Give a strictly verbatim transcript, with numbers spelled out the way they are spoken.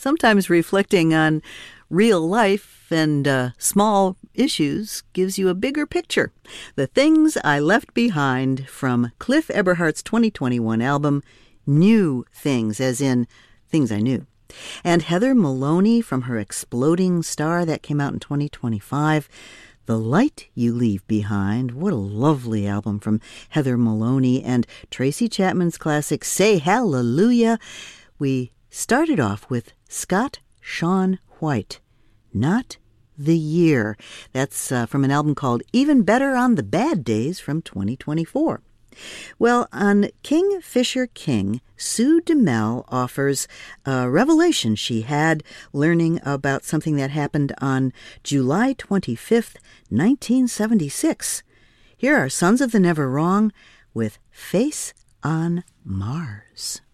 Sometimes reflecting on real life and uh, small issues gives you a bigger picture. The Things I Left Behind from Cliff Eberhardt's twenty twenty-one album, New Things, as in Things I Knew. And Heather Maloney from her Exploding Star that came out in twenty twenty-five, The Light You Leave Behind. What a lovely album from Heather Maloney. And Tracy Chapman's classic Say Hallelujah. We started off with Scott Shawn White, Not the Year. That's uh, from an album called Even Better on the Bad Days from twenty twenty-four. Well, on Kingfisher King, Sue DeMel offers a revelation she had learning about something that happened on July twenty-fifth, nineteen seventy-six. Here are Sons of the Never Wrong with Face on Mars.